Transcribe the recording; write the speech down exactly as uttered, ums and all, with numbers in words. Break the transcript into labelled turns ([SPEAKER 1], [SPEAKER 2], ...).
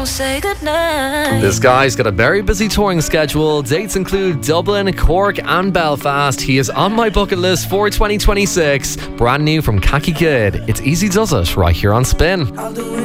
[SPEAKER 1] won't say goodnight.
[SPEAKER 2] This guy's got a very busy touring schedule. Dates include Dublin, Cork and Belfast. He is on my bucket list for twenty twenty-six. Brand new from Khaki Kid. It's Easy Does It right here on Spin.